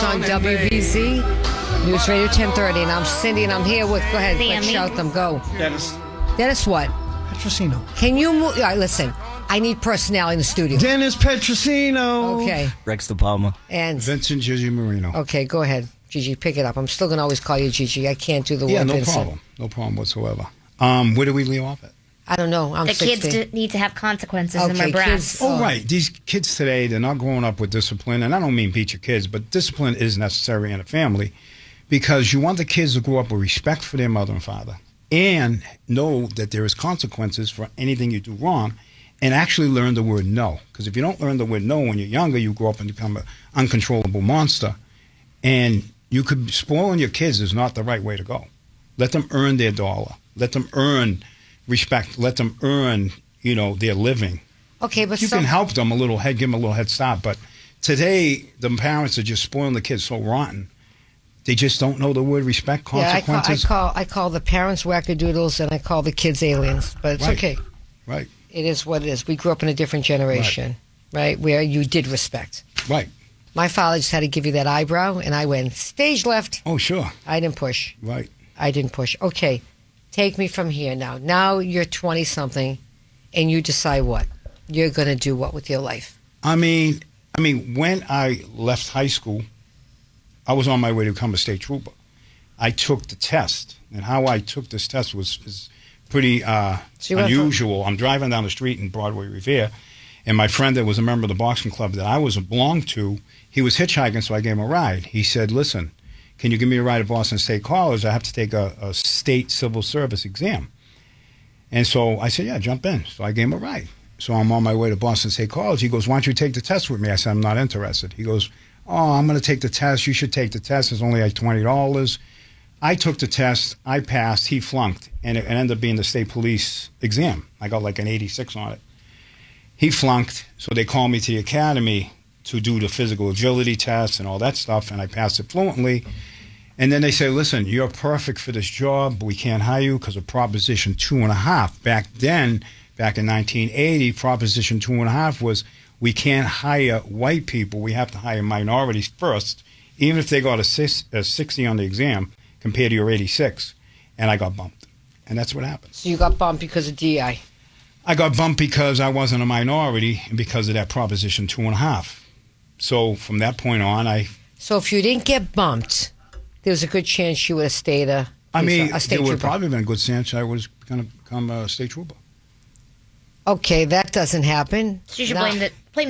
on WBZ News Radio 1030, and I'm Cindy, and I'm here with. Go ahead, let's shout them. Go. Dennis what? Petrosino. Can you move? All right, listen. I need personality in the studio. Dennis Petrosino. Okay. Rex De Palma. And Vincent Gigi Marino. Okay, go ahead, Gigi. Pick it up. I'm still gonna always call you Gigi. I can't do the Yeah, word no Vincent. problem. No problem whatsoever. Where do we leave off at? I don't know. I'm The 60. kids need to have consequences in Okay, their brass. kids- Oh, right. These kids today, they're not growing up with discipline. And I don't mean beat your kids, but discipline is necessary in a family because you want the kids to grow up with respect for their mother and father and know that there is consequences for anything you do wrong and actually learn the word no. Because if you don't learn the word no when you're younger, you grow up and become an uncontrollable monster. And you could spoiling your kids is not the right way to go. Let them earn their dollar. Let them earn respect. Let them earn, their living. Okay, but You can help them give them a little head start. But today, the parents are just spoiling the kids so rotten. They just don't know the word respect, consequences. I call the parents wackadoodles and I call the kids aliens. But it's Right. okay. Right, It is what it is. We grew up in a different generation, right? Where you did respect. right. My father just had to give you that eyebrow, and I went stage left. Oh, sure. I didn't push. Right. I didn't push. Okay, take me from here now. Now you're 20-something, and you decide what? You're going to do what with your life? I mean, when I left high school, I was on my way to become a state trooper. I took the test, and how I took this test is pretty unusual. I'm driving down the street in Broadway Revere, and my friend that was a member of the boxing club that I belonged to, he was hitchhiking, so I gave him a ride. He said, listen, can you give me a ride at Boston State College? I have to take a state civil service exam. And so I said, yeah, jump in. So I gave him a ride. So I'm on my way to Boston State College. He goes, why don't you take the test with me? I said, I'm not interested. He goes, oh, I'm going to take the test. You should take the test. It's only like $20. I took the test. I passed. He flunked. And it ended up being the state police exam. I got like an 86 on it. He flunked. So they called me to the academy to do the physical agility test and all that stuff. And I passed it fluently. And then they say, listen, you're perfect for this job, but we can't hire you because of Proposition 2.5. Back then, back in 1980, Proposition 2.5 was we can't hire white people. We have to hire minorities first, even if they got a 60 on the exam compared to your 86. And I got bumped. And that's what happened. So you got bumped because of DI? I got bumped because I wasn't a minority and because of that Proposition 2.5. So from that point on, So if you didn't get bumped, there was a good chance you would have stayed a state there would trooper. have probably been a good chance I was going to become a state trooper. Okay, that doesn't happen. So you should Now- blame